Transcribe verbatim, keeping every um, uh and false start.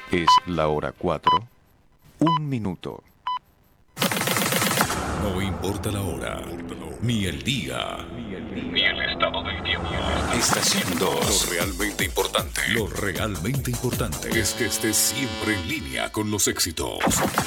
Es la hora cuatro, un minuto. No importa la hora, ni el día, ni el estado del tiempo. Estación dos. Lo realmente importante. Lo realmente importante es que estés siempre en línea con los éxitos.